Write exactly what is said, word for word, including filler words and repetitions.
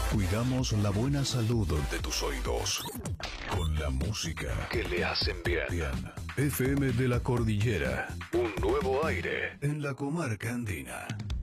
Cuidamos la buena salud de tus oídos con la música que le hacen bien. Bien. F M de la Cordillera, un nuevo aire en la comarca andina.